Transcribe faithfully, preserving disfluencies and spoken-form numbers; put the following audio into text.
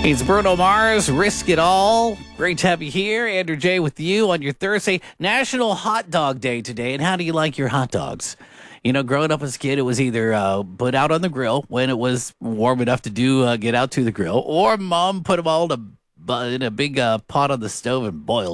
It's Bruno Mars, Risk It All. Great to have you here. Andrew J. with you on your Thursday. National Hot Dog Day today. And how do you like your hot dogs? You know, growing up as a kid, it was either uh, put out on the grill when it was warm enough to do uh, get out to the grill, or mom put them all in a, in a big uh, pot on the stove and boil